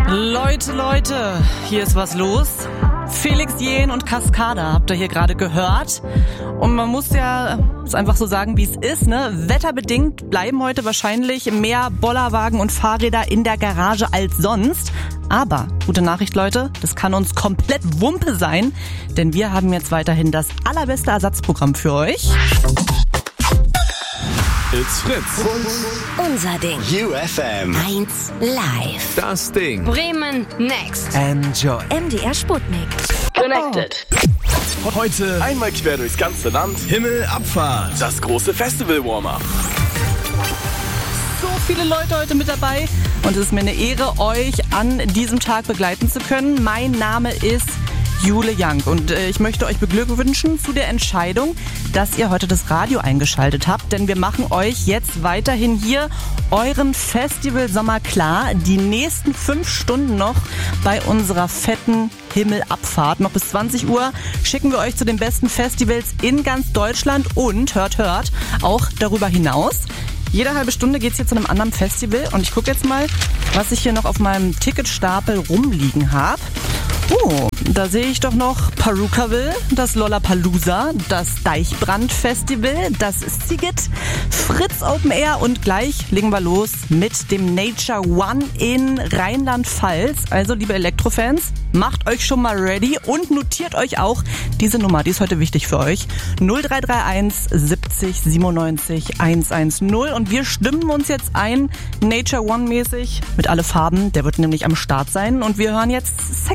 Leute, hier ist was los. Felix Jähn und Cascada habt ihr hier gerade gehört. Und man muss ja es einfach so sagen, wie es ist, ne? Wetterbedingt bleiben heute wahrscheinlich mehr Bollerwagen und Fahrräder in der Garage als sonst. Aber, gute Nachricht, Leute, das kann uns komplett Wumpe sein, denn wir haben jetzt weiterhin das allerbeste Ersatzprogramm für euch. It's Fritz. Unser Ding. UFM. 1 Live. Das Ding. Bremen Next. Enjoy. MDR Sputnik. Connected. Heute Einmal quer durchs ganze Land. Himmelabfahrt. Das große Festival-Warm-Up. So viele Leute heute mit dabei und es ist mir eine Ehre, euch an diesem Tag begleiten zu können. Mein Name ist Jule Young und ich möchte euch beglückwünschen zu der Entscheidung, dass ihr heute das Radio eingeschaltet habt, denn wir machen euch jetzt weiterhin hier euren Festival-Sommer klar. Die nächsten 5 Stunden noch bei unserer fetten Himmelabfahrt. Noch bis 20 Uhr schicken wir euch zu den besten Festivals in ganz Deutschland und, hört, auch darüber hinaus. Jede halbe Stunde geht's hier zu einem anderen Festival und ich gucke jetzt mal, was ich hier noch auf meinem Ticketstapel rumliegen habe. Oh, da sehe ich doch noch Perukaville, das Lollapalooza, das Deichbrand-Festival, das Sziget, Fritz Open Air und gleich legen wir los mit dem Nature One in Rheinland-Pfalz. Also, liebe Elektrofans, macht euch schon mal ready und notiert euch auch diese Nummer, die ist heute wichtig für euch. 0331 70 97 110 und wir stimmen uns jetzt ein, Nature One-mäßig, mit alle Farben, der wird nämlich am Start sein und wir hören jetzt